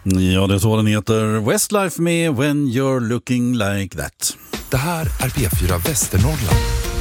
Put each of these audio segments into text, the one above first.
Ja, det är så den heter. Westlife med When You're Looking Like That. Det här är P4 Västernorrland.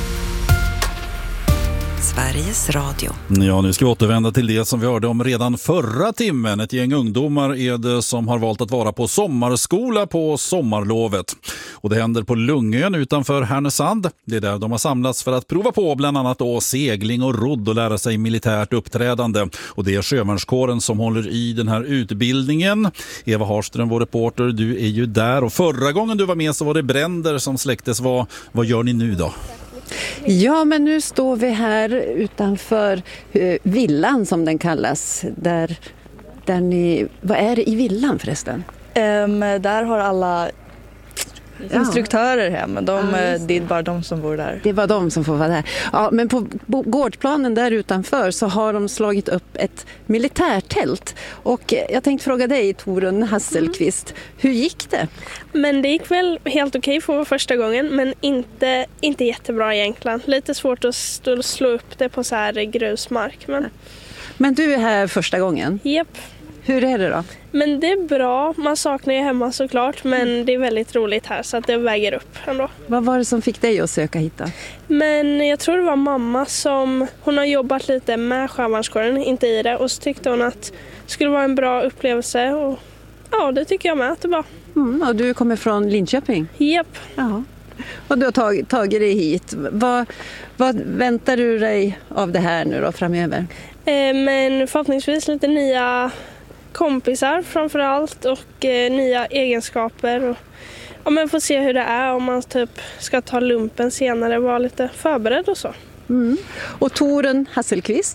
Sveriges Radio. Ja, nu ska vi återvända till det som vi hörde om redan förra timmen. Ett gäng ungdomar är det som har valt att vara på sommarskola på sommarlovet. Och det händer på Lungön utanför Härnösand. Det är där de har samlats för att prova på bland annat då segling och rodd och lära sig militärt uppträdande. Och det är sjövärnskåren som håller i den här utbildningen. Eva Harström, vår reporter, du är ju där. Och förra gången du var med så var det bränder som släcktes. Vad gör ni nu då? Ja, men nu står vi här utanför villan som den kallas. Där ni, vad är det i villan förresten? Där har alla instruktörer hem. Det är bara de som bor där. Det är bara de som får vara där. Ja, men på gårdsplanen där utanför så har de slagit upp ett militärtält. Och jag tänkte fråga dig, Torun Hasselqvist, hur gick det? Men det gick väl helt okej för första gången, men inte jättebra egentligen. Lite svårt att slå upp det på så här grusmark. Men du är här första gången? Japp. Hur är det då? Men det är bra. Man saknar ju hemma såklart, men det är väldigt roligt här så att det väger upp ändå. Vad var det som fick dig att söka hit då? Men jag tror det var mamma hon har jobbat lite med sjövärnskåren, inte i det. Och så tyckte hon att det skulle vara en bra upplevelse och ja, det tycker jag med att det var. Och du kommer från Linköping? Japp. Ja. Och du har tagit dig hit. Vad väntar du dig av det här nu då framöver? Men förhoppningsvis lite nya kompisar framförallt och nya egenskaper. Och men får se hur det är om man typ ska ta lumpen senare och vara lite förberedd och så. Och Torun Hasselqvist,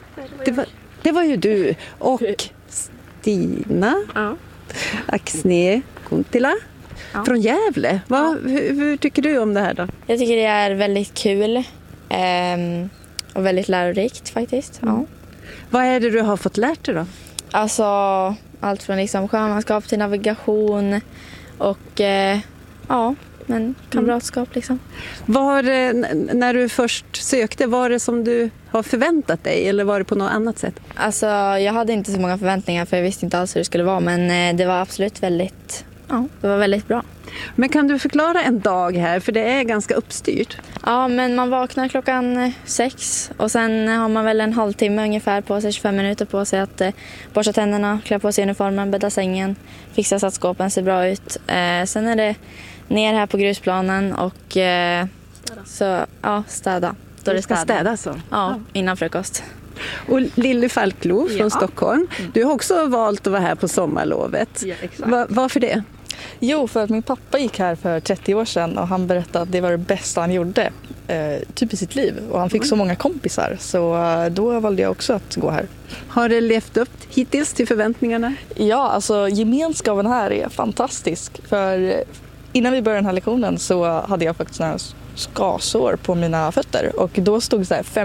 det var ju du och Stina Axne Kuntila från Gävle. Hur tycker du om det här då? Jag tycker det är väldigt kul och väldigt lärorikt faktiskt. Ja. Vad är det du har fått lärt dig då? Alltså allt från liksom sjömanskap till navigation och kamratskap liksom. När du först sökte, var det som du har förväntat dig eller var det på något annat sätt? Alltså jag hade inte så många förväntningar för jag visste inte alls hur det skulle vara, men det var absolut det var väldigt bra. Men kan du förklara en dag här, för det är ganska uppstyrt? Ja, men man vaknar 6:00 och sen har man väl en halvtimme ungefär på sig, 25 minuter på sig att borsta tänderna, klä på sig uniformen, bädda sängen, fixa så att skåpen ser bra ut. Sen är det ner här på grusplanen och städa. Då är det städa så? Ja, innan frukost. Och Lille Falklo från Stockholm, du har också valt att vara här på sommarlovet. Ja, exakt. Varför det? Jo, för att min pappa gick här för 30 år sedan och han berättade att det var det bästa han gjorde typ i sitt liv. Och han fick så många kompisar, så då valde jag också att gå här. Har det levt upp hittills till förväntningarna? Ja, alltså gemenskapen här är fantastisk. För innan vi började den här lektionen så hade jag faktiskt några skasår på mina fötter och då stod det så här